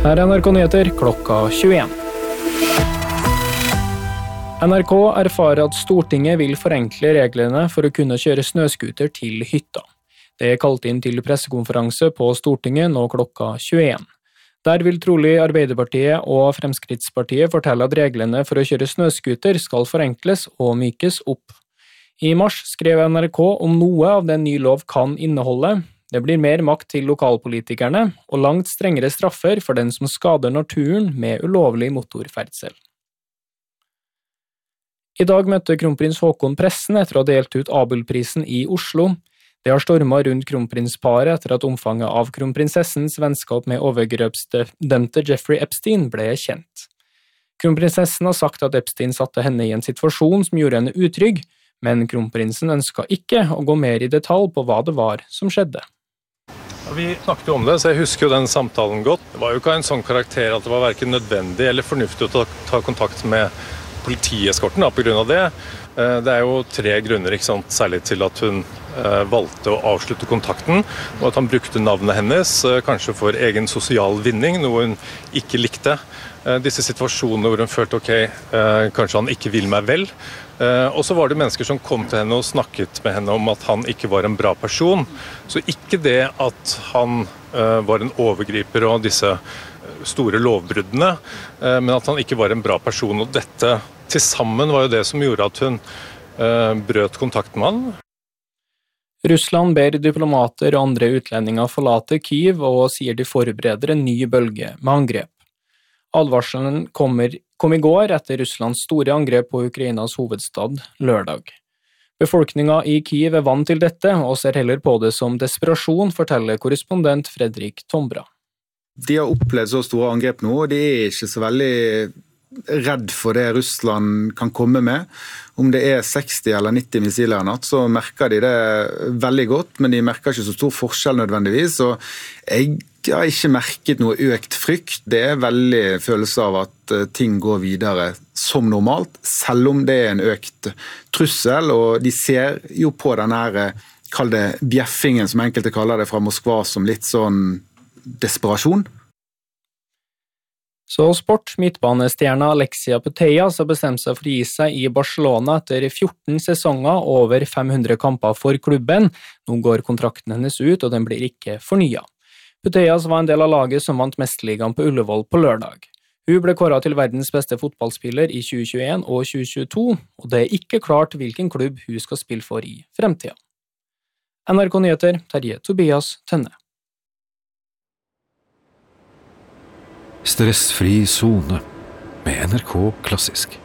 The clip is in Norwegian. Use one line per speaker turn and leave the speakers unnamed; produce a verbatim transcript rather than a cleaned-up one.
Her er N R K Nyheter klokka tjueen. N R K erfarer at Stortinget vil forenkle reglene for å kunne kjøre snøskuter til hytta. Det er kalt inn til pressekonferanse på Stortinget nå klokka tjueen. Der vil trolig Arbeiderpartiet og Fremskrittspartiet fortelle at reglene for å kjøre snøskuter skal forenkles og mykes opp. I mars skrev N R K om noe av det ny lov kan inneholde. Det blir mer makt til lokalpolitikerne og langt strengere straffer for den som skader naturen med ulovlig motorferdsel. I dag møtte kronprins Haakon pressen etter å ha delt ut Abelprisen i Oslo. Det har stormet rundt kronprinsparet etter at omfanget av kronprinsessens vennskap med overgrepsdømte Jeffrey Epstein ble kjent. Kronprinsessen har sagt at Epstein satte henne i en situasjon som gjorde henne utrygg, men kronprinsen ønsket ikke å gå mer i detalj på hva det var som skjedde.
Vi snakket jo om det, så jeg husker jo den samtalen godt. Det var jo ikke en sånn karakter at det var hverken nødvendig eller fornuftig å ta, ta kontakt med politieskorten da, på grunn av det. Det er jo tre grunner, ikke sant, særlig til at hun eh, valgte å avslutte kontakten, og at han brukte navnet hennes, eh, kanskje for egen sosial vinning, noe hun ikke likte. Eh, disse situasjonene hvor hun følte, ok, eh, kanskje han ikke vil meg vel. Eh, og så var det mennesker som kom til henne og snakket med henne om at han ikke var en bra person. Så ikke det at han eh, var en overgriper og disse store lovbruddene, eh, men at han ikke var en bra person, og dette til sammen var jo det som gjorde at hun eh, brøt kontakten med han.
Russland ber diplomater og andre utlendinger forlate Kyiv og sier de forbereder en ny bølge med angrep. Advarselen kommer, kom i går etter Russlands store angrep på Ukrainas hovedstad lørdag. Befolkningen i Kyiv er vant til dette og ser heller på det som desperasjon, forteller korrespondent Fredrik Tombra.
De har opplevd så store angrep nå, og de er ikke så veldig redd for det Russland kan komme med. Om det er seksti eller nitti missiler i natt, så merker de det veldig godt, men de merker ikke så stor forskjell nødvendigvis. Og jeg har ikke merket noe økt frykt. Det er veldig følelse av at ting går videre som normalt, selv om det er en økt trussel, og de ser jo på den her, kall det bjeffingen, som enkelte kaller det fra Moskva, som litt sånn desperasjon.
Så sport, midtbanestjerna Alexia Putellas har bestemt seg for å gi seg i Barcelona etter fjorten sesonger og over fem hundre kamper for klubben. Nå går kontrakten hennes ut, og den blir ikke fornyet. Putellas var en del av laget som vant Mesterligaen på Ullevål på lørdag. Hun ble kåret til verdens beste fotballspiller i tjue tjueen og tjue tjueto, og det er ikke klart hvilken klubb hun skal spille for i fremtiden. N R K Nyheter, Terje Tobias Tønne.
Stressfri zone med N R K Klassisk.